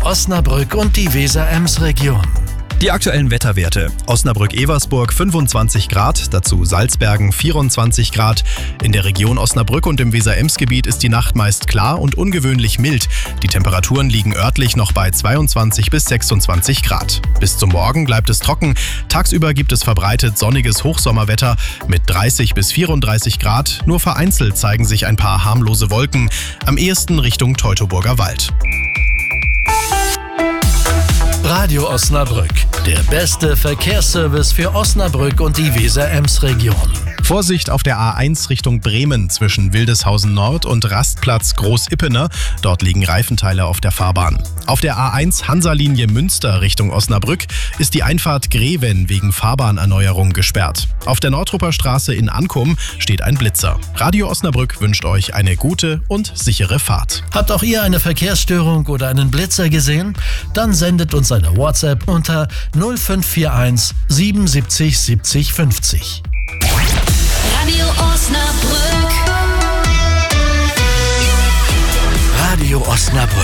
Osnabrück und die Weser-Ems-Region. Die aktuellen Wetterwerte. Osnabrück-Eversburg 25 Grad, dazu Salzbergen 24 Grad. In der Region Osnabrück und im Weser-Ems-Gebiet ist die Nacht meist klar und ungewöhnlich mild. Die Temperaturen liegen örtlich noch bei 22 bis 26 Grad. Bis zum Morgen bleibt es trocken. Tagsüber gibt es verbreitet sonniges Hochsommerwetter mit 30 bis 34 Grad. Nur vereinzelt zeigen sich ein paar harmlose Wolken, am ehesten Richtung Teutoburger Wald. Radio Osnabrück, der beste Verkehrsservice für Osnabrück und die Weser-Ems-Region. Vorsicht auf der A1 Richtung Bremen zwischen Wildeshausen Nord und Rastplatz Groß-Ippener. Dort liegen Reifenteile auf der Fahrbahn. Auf der A1 Hansa-Linie Münster Richtung Osnabrück ist die Einfahrt Greven wegen Fahrbahnerneuerung gesperrt. Auf der Nordtrupper Straße in Ankum steht ein Blitzer. Radio Osnabrück wünscht euch eine gute und sichere Fahrt. Habt auch ihr eine Verkehrsstörung oder einen Blitzer gesehen? Dann sendet uns eine WhatsApp unter 0541 77 70 50. Radio Osnabrück. Radio Osnabrück.